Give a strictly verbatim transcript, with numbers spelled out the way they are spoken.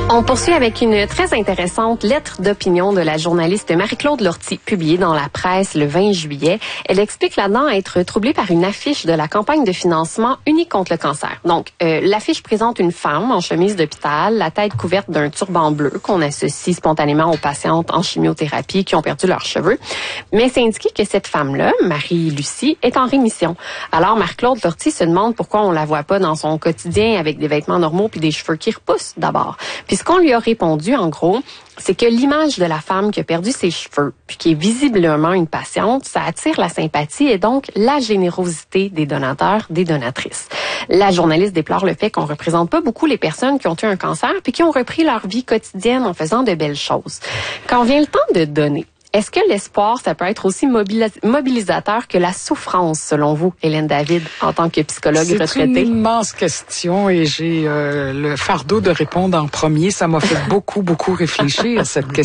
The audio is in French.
On poursuit avec une très intéressante lettre d'opinion de la journaliste Marie-Claude Lortie, publiée dans la presse le vingt juillet. Elle explique là-dedans être troublée par une affiche de la campagne de financement Unique contre le cancer. Donc, euh, l'affiche présente une femme en chemise d'hôpital, la tête couverte d'un turban bleu qu'on associe spontanément aux patientes en chimiothérapie qui ont perdu leurs cheveux. Mais c'est indiqué que cette femme-là, Marie-Lucie, est en rémission. Alors, Marie-Claude Lortie se demande pourquoi on la voit pas dans son quotidien avec des vêtements normaux puis des cheveux qui repoussent d'abord. Puis ce qu'on lui a répondu, en gros, c'est que l'image de la femme qui a perdu ses cheveux, puis qui est visiblement une patiente, ça attire la sympathie et donc la générosité des donateurs, des donatrices. La journaliste déplore le fait qu'on représente pas beaucoup les personnes qui ont eu un cancer puis qui ont repris leur vie quotidienne en faisant de belles choses. Quand vient le temps de donner, est-ce que l'espoir, ça peut être aussi mobilis- mobilisateur que la souffrance, selon vous, Hélène David, en tant que psychologue C'est retraitée? C'est une immense question et j'ai euh, le fardeau de répondre en premier. Ça m'a fait beaucoup, beaucoup réfléchir, cette question.